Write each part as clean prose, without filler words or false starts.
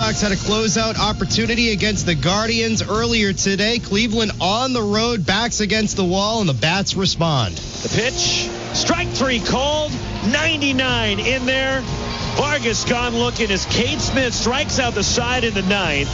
Sox had a closeout opportunity against the Guardians earlier today. Cleveland on the road, backs against the wall, and the bats respond. The pitch, strike three called, 99 in there. Vargas gone looking as Cade Smith strikes out the side in the ninth.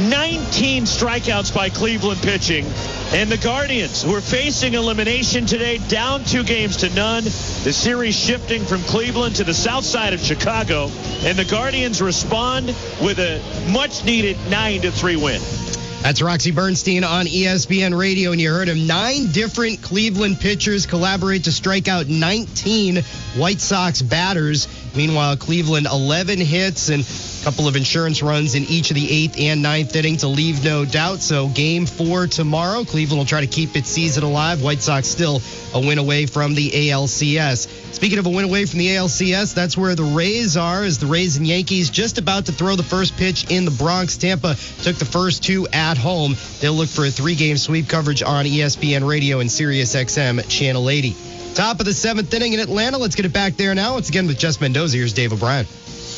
19 strikeouts by Cleveland pitching. And the Guardians, who are facing elimination today, down 2-0. The series shifting from Cleveland to the south side of Chicago. And the Guardians respond with a much-needed 9-3 win. That's Roxy Bernstein on ESPN Radio, and you heard him. 9 different Cleveland pitchers collaborate to strike out 19 White Sox batters. Meanwhile, Cleveland 11 hits and a couple of insurance runs in each of the 8th and 9th inning to leave no doubt. So Game 4 tomorrow. Cleveland will try to keep its season alive. White Sox still a win away from the ALCS. Speaking of a win away from the ALCS, that's where the Rays are, as the Rays and Yankees just about to throw the first pitch in the Bronx. Tampa took the first 2 at home. They'll look for a 3-game sweep coverage on ESPN Radio and Sirius XM Channel 80. Top of the 7th inning in Atlanta. Let's get it back there now. Once again with Jess Mendoza. Here's Dave O'Brien.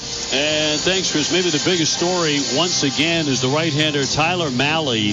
And thanks, Chris. Maybe the biggest story once again is the right-hander Tyler Mahle.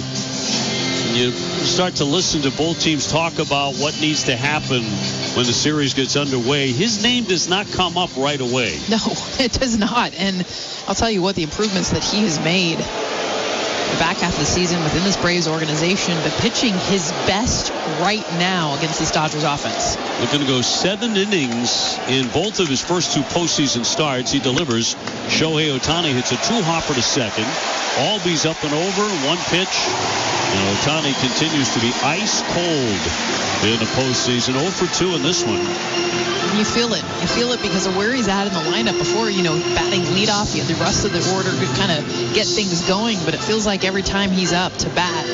You start to listen to both teams talk about what needs to happen when the series gets underway. His name does not come up right away. No, it does not. And I'll tell you what, the improvements that he has made the back half of the season within this Braves organization, but pitching his best right now against this Dodgers offense. They're going to go 7 innings in both of his first 2 postseason starts. He delivers. Shohei Ohtani hits a 2-hopper to second. Albies up and over, 1 pitch. And Ohtani continues to be ice cold in the postseason. 0 for 2 in this one. You feel it. You feel it because of where he's at in the lineup before, batting leadoff. You have the rest of the order to kind of get things going. But it feels like every time he's up to bat,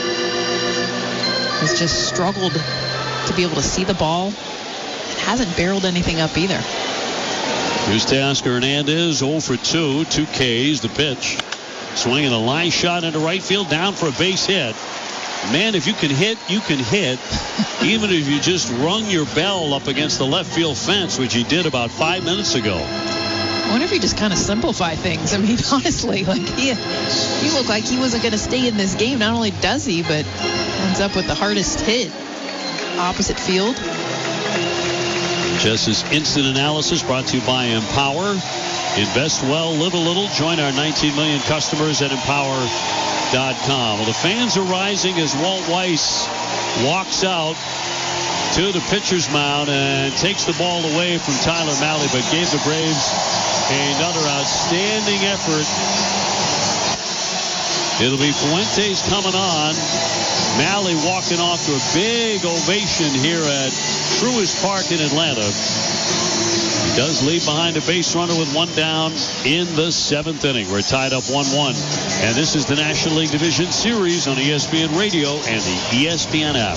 he's just struggled to be able to see the ball. And hasn't barreled anything up either. Here's Teoscar Hernandez, 0 for 2, 2 Ks, the pitch. Swinging a line shot into right field, down for a base hit. Man, if you can hit, you can hit. Even if you just rung your bell up against the left field fence, which he did about 5 minutes ago. I wonder if he just kind of simplified things. I mean, honestly, like he looked like he wasn't going to stay in this game. Not only does he, but ends up with the hardest hit opposite field. Jess's instant analysis brought to you by Empower. Invest well, live a little. Join our 19 million customers at Empower.com. Well, the fans are rising as Walt Weiss walks out to the pitcher's mound and takes the ball away from Tyler Mahle, but gave the Braves another outstanding effort. It'll be Fuentes coming on. Mahle walking off to a big ovation here at Truist Park in Atlanta. He does leave behind a base runner with 1 down in the 7th inning. We're tied up 1-1. And this is the National League Division Series on ESPN Radio and the ESPN app.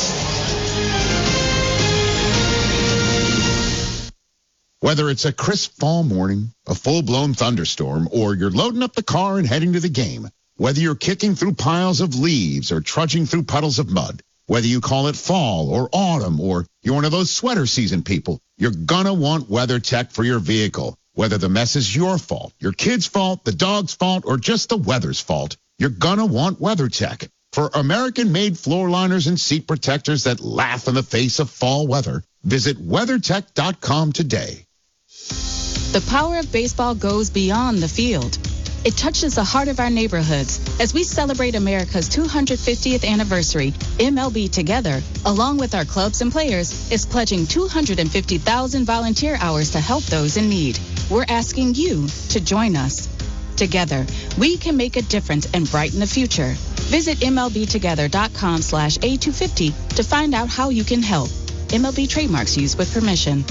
Whether it's a crisp fall morning, a full-blown thunderstorm, or you're loading up the car and heading to the game, whether you're kicking through piles of leaves or trudging through puddles of mud, whether you call it fall or autumn or you're one of those sweater season people, you're gonna want WeatherTech for your vehicle. Whether the mess is your fault, your kid's fault, the dog's fault, or just the weather's fault, you're gonna want WeatherTech. For American-made floor liners and seat protectors that laugh in the face of fall weather, visit WeatherTech.com today. The power of baseball goes beyond the field. It touches the heart of our neighborhoods. As we celebrate America's 250th anniversary, MLB Together, along with our clubs and players, is pledging 250,000 volunteer hours to help those in need. We're asking you to join us. Together, we can make a difference and brighten the future. Visit MLBtogether.com/A250 to find out how you can help. MLB trademarks used with permission.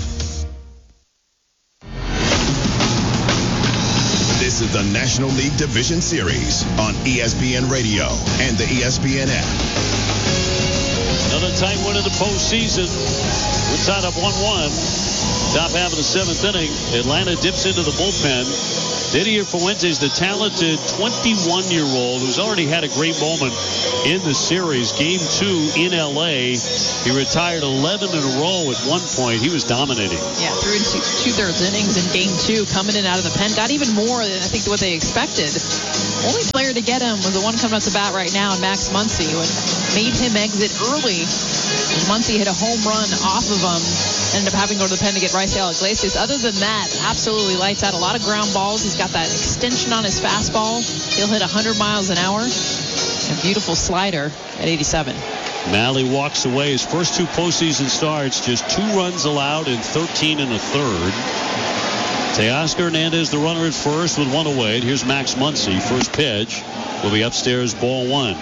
This is the National League Division Series on ESPN Radio and the ESPN app. Another tight one in the postseason. We're tied up 1-1. Top half of the 7th inning. Atlanta dips into the bullpen. Didier Fuentes, the talented 21-year-old who's already had a great moment in the series. Game 2 in L.A. He retired 11 in a row at one point. He was dominating. Yeah, through into 2/3 innings in Game 2, coming in out of the pen. Got even more than I think what they expected. Only played slider to get him was the one coming up to bat right now, Max Muncy. What made him exit early. Muncy hit a home run off of him. Ended up having to go to the pen to get Raisel Iglesias. Other than that, absolutely lights out. A lot of ground balls. He's got that extension on his fastball. He'll hit 100 miles an hour. A beautiful slider at 87. Malley walks away. His first 2 postseason starts, just 2 runs allowed in 13 and a third. Teoscar Hernandez, the runner at first with 1 away. Here's Max Muncy. First pitch will be upstairs, ball 1.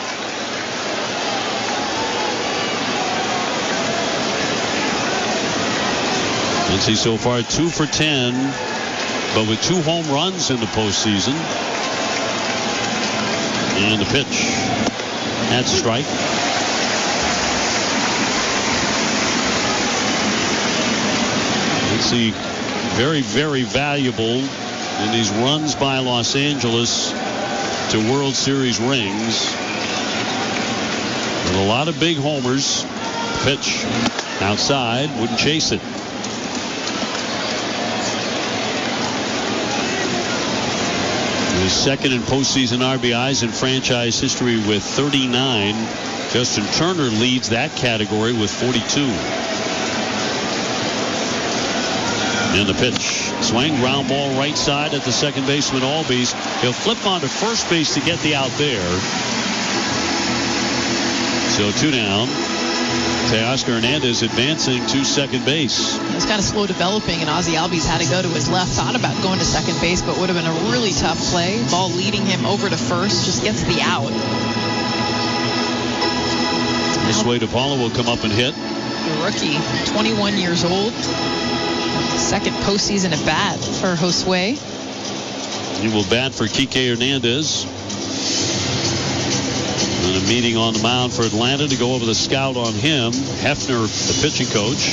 Muncy so far 2 for 10, but with 2 home runs in the postseason. And the pitch. That's strike. Muncy very, very valuable in these runs by Los Angeles to World Series rings. With a lot of big homers. Pitch outside, wouldn't chase it. His second in postseason RBIs in franchise history with 39. Justin Turner leads that category with 42. And the pitch. Swing, ground ball right side at the second baseman Albies. He'll flip onto first base to get the out there. So 2 down. Teoscar Hernandez advancing to second base. It was kind of slow developing, and Ozzie Albies had to go to his left. Thought about going to second base, but would have been a really tough play. Ball leading him over to first, just gets the out. This way DePaula will come up and hit. The rookie, 21 years old. Second postseason at bat for Josue. He will bat for Kike Hernandez. And a meeting on the mound for Atlanta to go over the scout on him. Hefner, the pitching coach.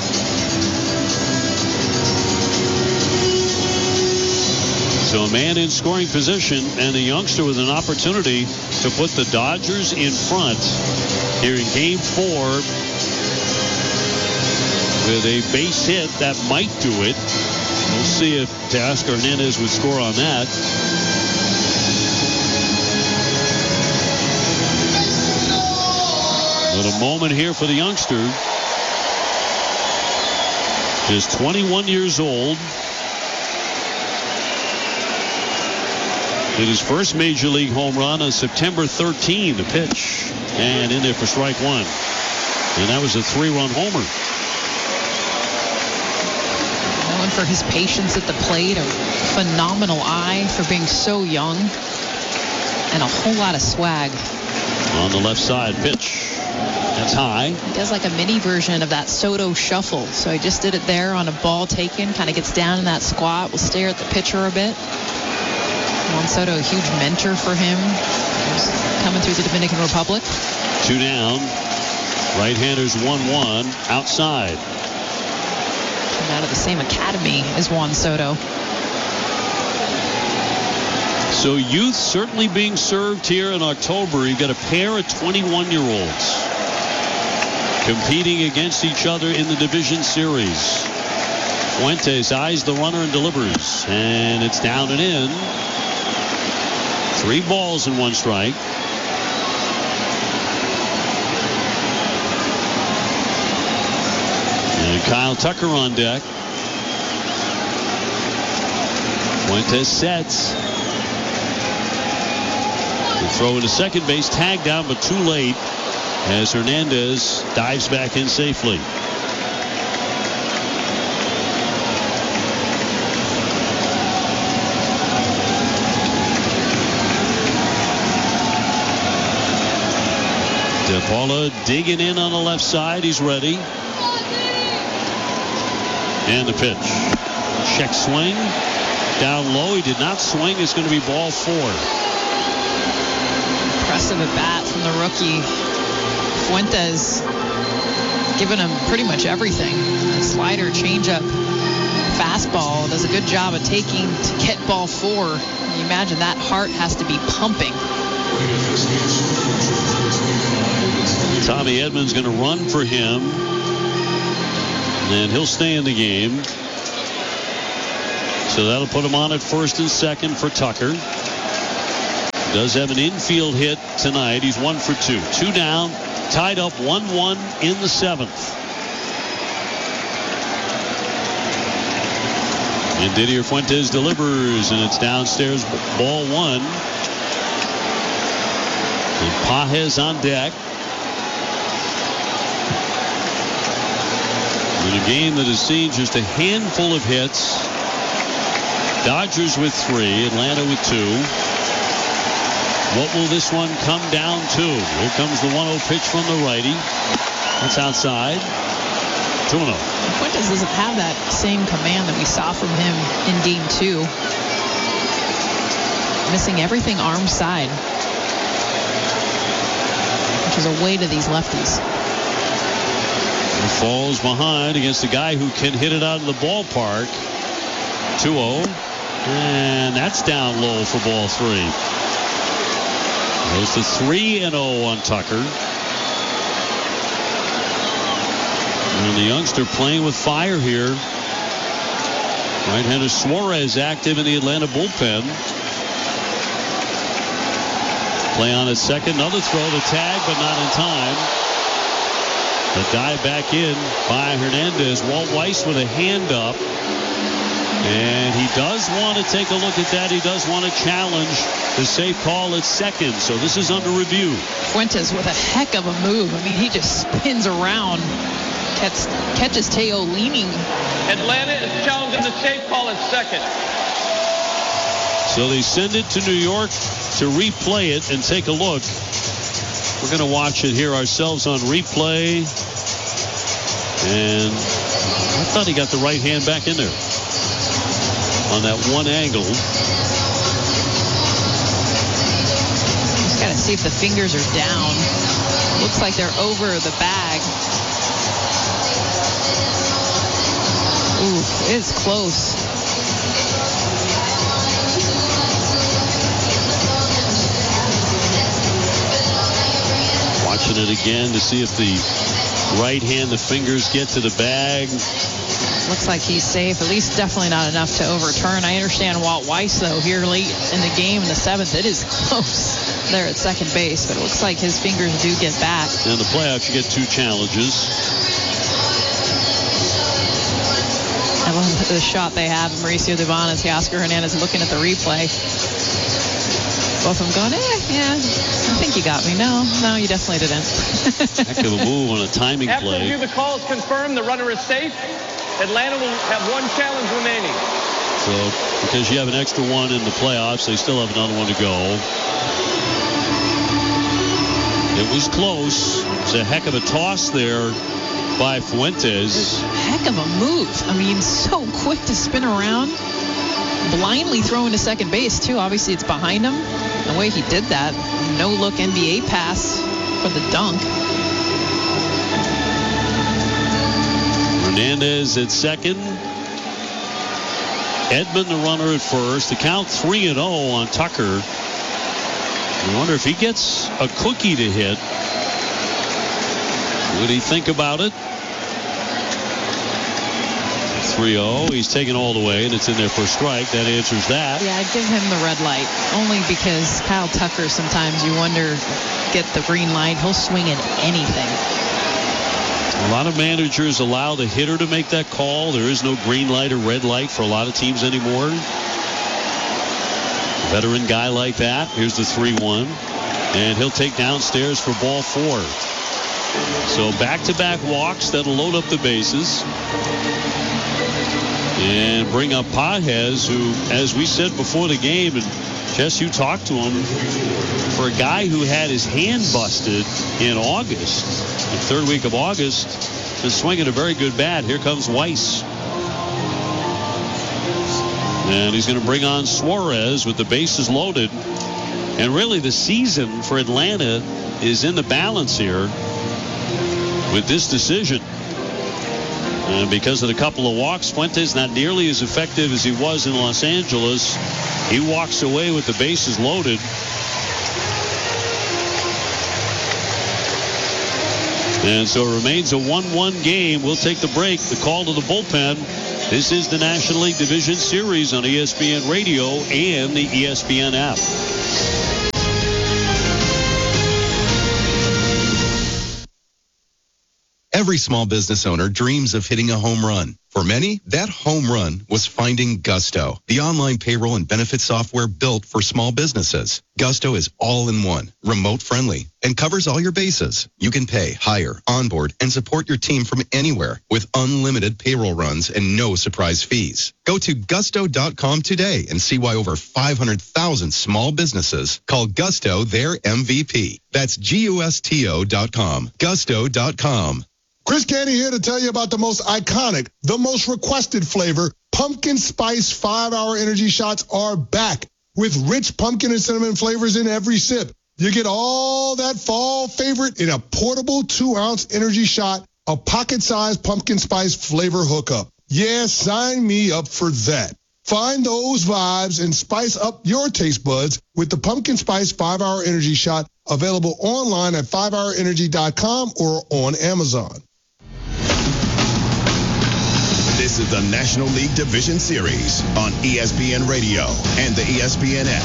So a man in scoring position and a youngster with an opportunity to put the Dodgers in front here in Game 4 with a base hit that might do it. We'll see if Teoscar Hernandez would score on that. But a moment here for the youngster. Just 21 years old. Hit his first major league home run on September 13. The pitch. And in there for strike 1. And that was a 3-run homer. Known for his patience at the plate. A phenomenal eye for being so young. And a whole lot of swag. On the left side, pitch. That's high. He does like a mini version of that Soto shuffle. So he just did it there on a ball taken. Kind of gets down in that squat. Will stare at the pitcher a bit. Juan Soto, a huge mentor for him. Coming through the Dominican Republic. 2 down. Right-handers 1-1. Outside. Coming out of the same academy as Juan Soto. So youth certainly being served here in October. You've got a pair of 21-year-olds competing against each other in the division series. Fuentes eyes the runner and delivers. And it's down and in. 3 balls and 1 strike. And Kyle Tucker on deck. Fuentes sets. The throw into second base, tagged down but too late as Hernandez dives back in safely. DePaula digging in on the left side. He's ready. And the pitch. Check swing. Down low. He did not swing. It's going to be ball 4. Impressive at bat from the rookie. Fuentes giving him pretty much everything. Slider, changeup, fastball. Does a good job of taking to get ball 4. You imagine that heart has to be pumping. Tommy Edmonds going to run for him. And he'll stay in the game. So that'll put him on at first and second for Tucker. Does have an infield hit tonight. He's 1 for 2. 2 down, tied up 1-1 in the 7th. And Didier Fuentes delivers, and it's downstairs, ball 1. And Pages on deck. In a game that has seen just a handful of hits. Dodgers with 3, Atlanta with 2. What will this one come down to? Here comes the 1-0 pitch from the righty. That's outside. 2-0. Fuentes doesn't have that same command that we saw from him in Game 2. Missing everything arm side, which is a way to these lefties. He falls behind against a guy who can hit it out of the ballpark. 2-0. And that's down low for ball 3. Goes to 3-0 on Tucker. And the youngster playing with fire here. Right-hander Suarez active in the Atlanta bullpen. Play on at second. Another throw to tag, but not in time. The dive back in by Hernandez. Walt Weiss with a hand up. And he does want to take a look at that. He does want to challenge the safe call at second. So this is under review. Fuentes with a heck of a move. I mean, he just spins around. Catches Teo leaning. Atlanta is challenging the safe call at second. So they send it to New York to replay it and take a look. We're going to watch it here ourselves on replay. And I thought he got the right hand back in there on that one angle. Just got to see if the fingers are down. Looks like they're over the bag. Ooh, it's close. Watching it again to see if the right hand, the fingers get to the bag. Looks like he's safe. At least definitely not enough to overturn. I understand Walt Weiss, though, here late in the game in the 7th. It is close there at second base, but it looks like his fingers do get back. In the playoffs, you get 2 challenges. I love the shot they have. Mauricio Dubon and Teoscar Hernandez looking at the replay. Both of them going, yeah, I think you got me. No, you definitely didn't. Heck of a move on a timing After play. review, the call is confirmed. The runner is safe. Atlanta will have 1 challenge remaining. So because you have an extra 1 in the playoffs, they still have another one to go. It was close. It's a heck of a toss there by Fuentes. Heck of a move. I mean, so quick to spin around. Blindly throwing to second base, too. Obviously, it's behind him. The way he did that. No-look NBA pass for the dunk. Hernandez at second. Edman the runner at first. The count 3-0 on Tucker. I wonder if he gets a cookie to hit. Would he think about it? 3-0. He's taken all the way, and it's in there for a strike. That answers that. Yeah, I'd give him the red light. Only because Kyle Tucker, sometimes you wonder, get the green light. He'll swing at anything. A lot of managers allow the hitter to make that call. There is no green light or red light for a lot of teams anymore. Veteran guy like that. Here's the 3-1. And he'll take downstairs for ball 4. So back-to-back walks that'll load up the bases. And bring up Pages, who, as we said before the game, and Jess, you talked to him, for a guy who had his hand busted in August, the 3rd week of August, been swinging a very good bat. Here comes Weiss. And he's going to bring on Suarez with the bases loaded. And really the season for Atlanta is in the balance here with this decision. And because of the couple of walks, Fuentes not nearly as effective as he was in Los Angeles. He walks away with the bases loaded. And so it remains a 1-1 game. We'll take the break. The call to the bullpen. This is the National League Division Series on ESPN Radio and the ESPN app. Every small business owner dreams of hitting a home run. For many, that home run was finding Gusto, the online payroll and benefit software built for small businesses. Gusto is all-in-one, remote-friendly, and covers all your bases. You can pay, hire, onboard, and support your team from anywhere with unlimited payroll runs and no surprise fees. Go to gusto.com today and see why over 500,000 small businesses call Gusto their MVP. That's gusto.com. Gusto.com. Chris Canty here to tell you about the most iconic, the most requested flavor. Pumpkin Spice 5-Hour Energy Shots are back with rich pumpkin and cinnamon flavors in every sip. You get all that fall favorite in a portable 2-ounce energy shot, a pocket-sized pumpkin spice flavor hookup. Yeah, sign me up for that. Find those vibes and spice up your taste buds with the Pumpkin Spice 5-Hour Energy Shot, available online at 5hourenergy.com or on Amazon. This is the National League Division Series on ESPN Radio and the ESPN app.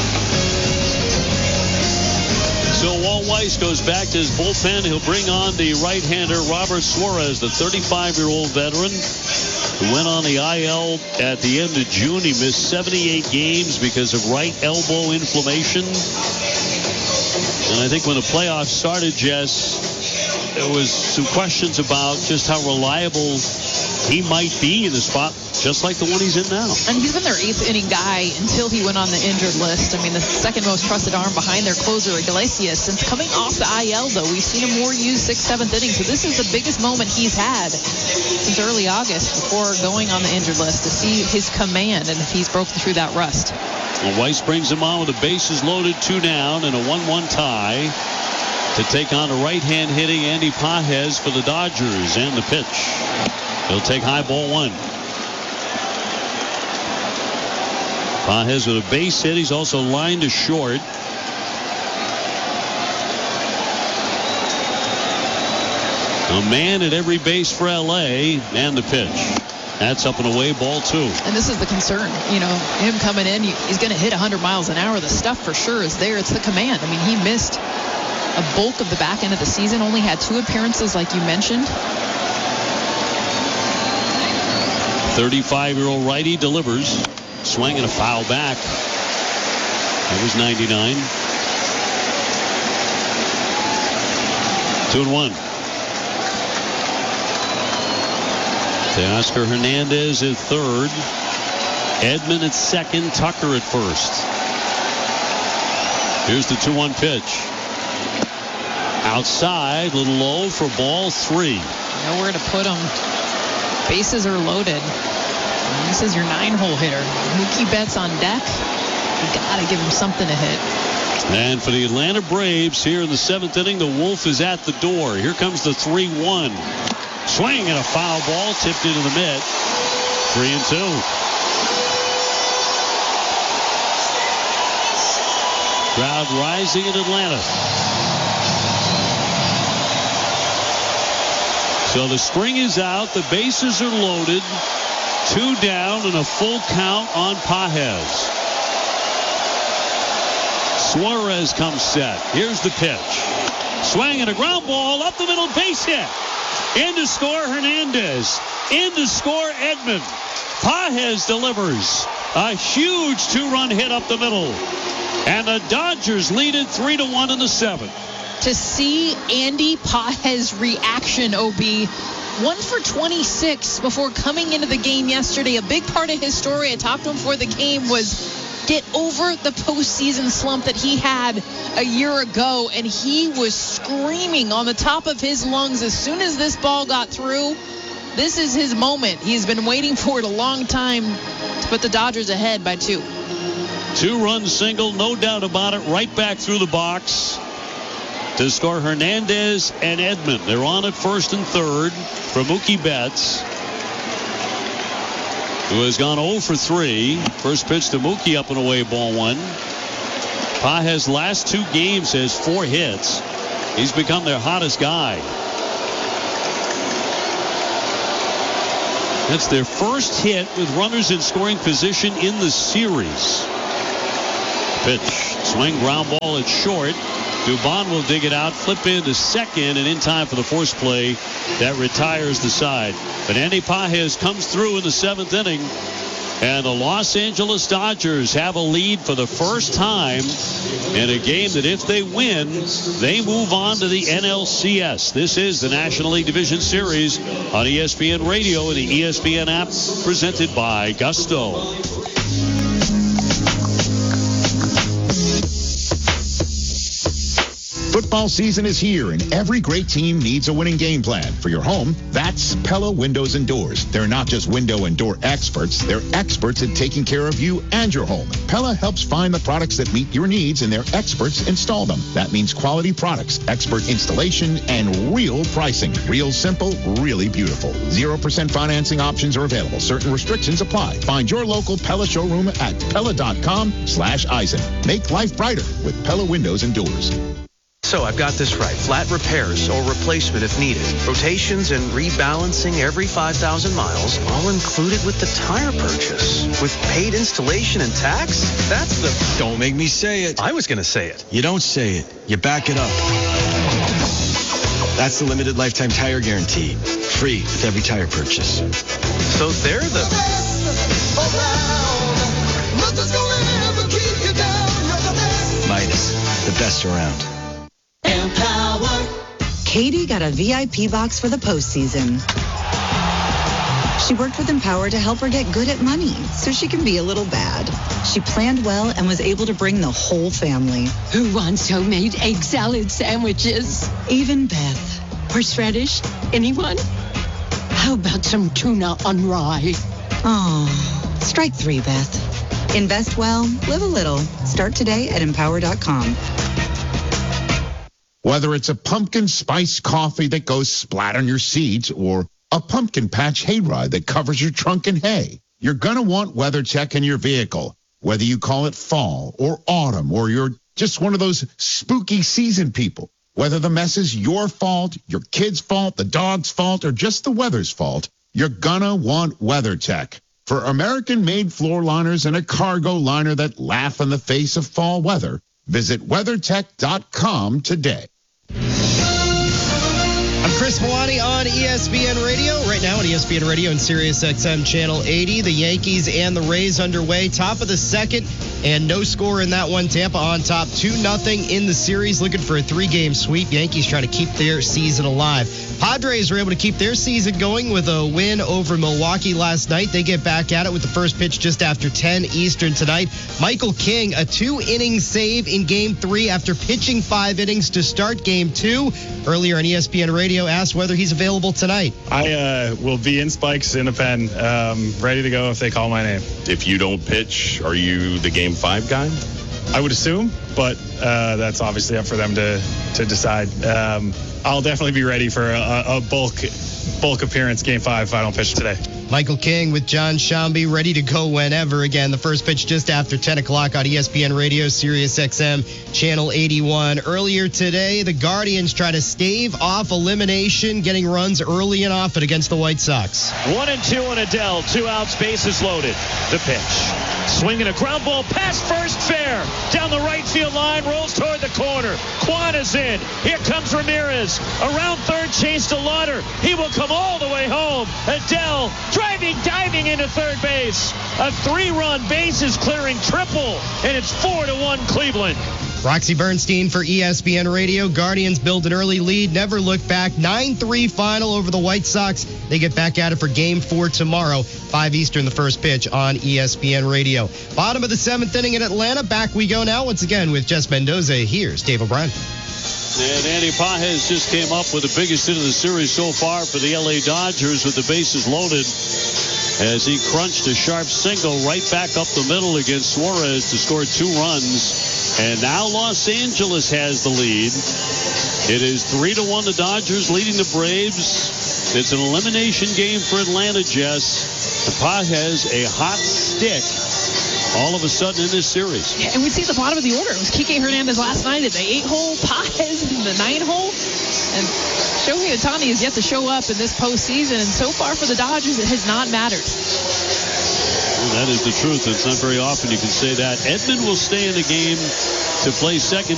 So Walt Weiss goes back to his bullpen. He'll bring on the right-hander Robert Suarez, the 35-year-old veteran who went on the IL at the end of June. He missed 78 games because of right elbow inflammation. And I think when the playoffs started, Jess, there was some questions about just how reliable he might be in the spot, just like the one he's in now. And he's been their 8th-inning guy until he went on the injured list. I mean, the second most trusted arm behind their closer, Iglesias. Since coming off the IL, though, we've seen him more used 6th, 7th inning. So this is the biggest moment he's had since early August before going on the injured list, to see his command and if he's broken through that rust. Well, Weiss brings him on with the bases loaded, 2 down, and a 1-1 tie to take on the right-hand hitting Andy Pages for the Dodgers. And the pitch. He'll take high, ball 1. Pages with a base hit. He's also lined to short. A man at every base for LA. And the pitch. That's up and away, ball 2. And this is the concern. You know, him coming in, he's going to hit 100 miles an hour. The stuff for sure is there. It's the command. I mean, he missed a bulk of the back end of the season. Only had 2 appearances, like you mentioned. 35-year-old righty delivers. Swing and a foul back. That was 99. 2-1. Teoscar Hernandez at third. Edman at second. Tucker at first. Here's the 2-1 pitch. Outside, little low for ball 3. Nowhere to put him. Bases are loaded. And this is your 9-hole hitter. Mookie Betts on deck. You got to give him something to hit. And for the Atlanta Braves here in the 7th inning, the Wolf is at the door. Here comes the 3-1. Swing and a foul ball tipped into the mitt. 3-2. Crowd rising in Atlanta. So the string is out. The bases are loaded. 2 down and a full count on Pages. Suarez comes set. Here's the pitch. Swing and a ground ball up the middle, base hit. In to score Hernandez. In to score Edman. Pages delivers a huge 2-run hit up the middle. And the Dodgers lead it 3-1 in the 7th. To see Andy Pages' reaction, OB, 1 for 26 before coming into the game yesterday. A big part of his story, I talked to him before the game, was get over the postseason slump that he had a year ago. And he was screaming on the top of his lungs as soon as this ball got through. This is his moment. He's been waiting for it a long time to put the Dodgers ahead by 2. 2-run single, no doubt about it, right back through the box to score Hernandez and Edman. They're on at first and third for Mookie Betts, who has gone 0 for 3. First pitch to Mookie, up and away, ball 1. Pages' last 2 games has 4 hits. He's become their hottest guy. That's their first hit with runners in scoring position in the series. Pitch, swing, ground ball at short. Dubon will dig it out, flip into second, and in time for the force play that retires the side. But Andy Pages comes through in the 7th inning, and the Los Angeles Dodgers have a lead for the first time in a game that if they win, they move on to the NLCS. This is the National League Division Series on ESPN Radio and the ESPN app, presented by Gusto. Football season is here, and every great team needs a winning game plan. For your home, that's Pella Windows and Doors. They're not just window and door experts. They're experts at taking care of you and your home. Pella helps find the products that meet your needs, and their experts install them. That means quality products, expert installation, and real pricing. Real simple, really beautiful. 0% financing options are available. Certain restrictions apply. Find your local Pella showroom at Pella.com/Eisen. Make life brighter with Pella Windows and Doors. So I've got this right. Flat repairs or replacement if needed. Rotations and rebalancing every 5,000 miles, all included with the tire purchase. With paid installation and tax? That's the... Don't make me say it. I was going to say it. You don't say it. You back it up. That's the limited lifetime tire guarantee. Free with every tire purchase. So they're the... Midas. The best around. Empower. Katie got a VIP box for the postseason. She worked with Empower to help her get good at money so she can be a little bad. She planned well and was able to bring the whole family. Who wants homemade egg salad sandwiches? Even Beth. Horseradish? Anyone? How about some tuna on rye? Oh, strike 3, Beth. Invest well, live a little. Start today at Empower.com. Whether it's a pumpkin spice coffee that goes splat on your seats or a pumpkin patch hayride that covers your trunk in hay, you're going to want WeatherTech in your vehicle. Whether you call it fall or autumn or you're just one of those spooky season people, whether the mess is your fault, your kid's fault, the dog's fault, or just the weather's fault, you're going to want WeatherTech. For American-made floor liners and a cargo liner that laugh in the face of fall weather, visit WeatherTech.com today. I'm Chris Milani on ESPN Radio. Right now on ESPN Radio and Sirius XM Channel 80, the Yankees and the Rays underway. Top of the second, and no score in that one. Tampa on top, 2-0 in the series, looking for a 3-game sweep. Yankees trying to keep their season alive. Padres were able to keep their season going with a win over Milwaukee last night. They get back at it with the first pitch just after 10 Eastern tonight. Michael King, a 2-inning save in Game 3 after pitching 5 innings to start Game 2. Earlier on ESPN Radio, asked whether he's available tonight. I will be in spikes in a pen, ready to go if they call my name. If you don't pitch, are you the Game 5 guy? I would assume, but that's obviously up for them to decide. I'll definitely be ready for a bulk appearance Game 5 if I don't pitch today. Michael King with John Shambi ready to go whenever. Again, the first pitch just after 10 o'clock on ESPN Radio, Sirius XM, Channel 81. Earlier today, the Guardians try to stave off elimination, getting runs early and often against the White Sox. 1-2 on Adele, 2 outs, bases loaded. The pitch. Swinging a ground ball past first, fair. Down the right field line, rolls toward the corner. Kwan is in. Here comes Ramirez. Around third, chase to Lauder. He will come all the way home. Adele driving, diving into third base. A 3-run bases clearing triple, and it's 4-1 Cleveland. Roxy Bernstein for ESPN Radio. Guardians build an early lead, never look back. 9-3 final over the White Sox. They get back at it for Game 4 tomorrow, 5 Eastern, the first pitch on ESPN Radio. Bottom of the 7th inning in Atlanta. Back we go now once again with Jess Mendoza. Here's Dave O'Brien. And Andy Pages just came up with the biggest hit of the series so far for the LA Dodgers with the bases loaded as he crunched a sharp single right back up the middle against Suarez to score 2 runs. And now Los Angeles has the lead. It is 3-1 the Dodgers leading the Braves. It's an elimination game for Atlanta, Jess. Pages a hot stick all of a sudden in this series. Yeah, and we see at the bottom of the order, it was Kike Hernandez last night at the 8-hole, Pages in the 9-hole, and Shohei Ohtani has yet to show up in this postseason, and so far for the Dodgers, it has not mattered. Well, that is the truth. It's not very often you can say that. Edman will stay in the game to play second